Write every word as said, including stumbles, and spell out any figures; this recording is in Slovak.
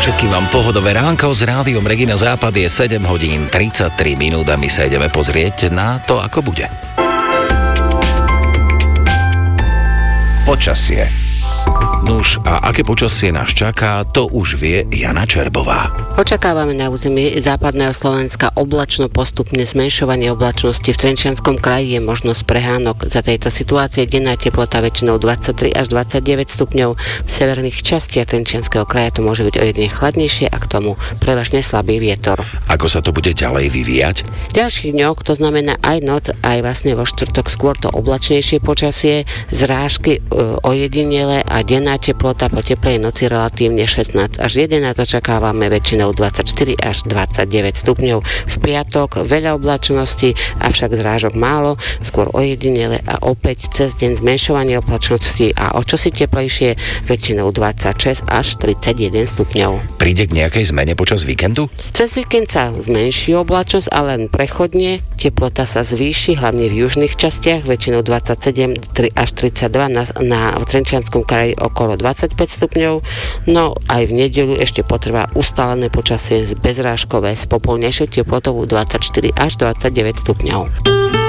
Všetkým vám pohodové ránko s rádiom Regina Západ. Je sedem hodín tridsaťtri minút a my sa ideme pozrieť na to, ako bude. Počasie. Nuž, a aké počasie nás čaká, to už vie Jana Čerbová. Očakávame na území západného Slovenska oblačno postupne zmenšovanie oblačnosti. V Trenčianskom kraji je možnosť prehánok. Za tejto situácie denná teplota väčšinou dvadsaťtri až dvadsaťdeväť stupňov. V severných častiach Trenčianskeho kraja to môže byť o jedne chladnejšie a k tomu prevažne slabý vietor. Ako sa to bude ďalej vyvíjať? V ďalších dňoch, to znamená aj noc, aj vlastne vo štvrtok skôr to oblačnejšie počasie, zrážky e, ojedinele a denná teplota po teplej noci relatívne šestnásť až jedenásť, očakávame väčšinou dvadsaťštyri až dvadsaťdeväť stupňov. V piatok veľa oblačnosti, avšak zrážok málo, skôr ojedinele a opäť cez deň zmenšovanie oblačnosti a o čosi teplejšie, väčšinou dvadsaťšesť až tridsaťjeden stupňov. Príde k nejakej zmene počas víkendu? Cez víkend sa zmenší oblačnosť, ale len prechodne. Teplota sa zvýši, hlavne v južných častiach, väčšinou dvadsaťsedem až tridsaťdva, na, na v Trenčianskom kraji okolo dvadsaťpäť stupňov. No aj v nedeľu ešte potrvá ustálené počasie bezrážkové s popolnejšou teplotou dvadsaťštyri až dvadsaťdeväť stupňov.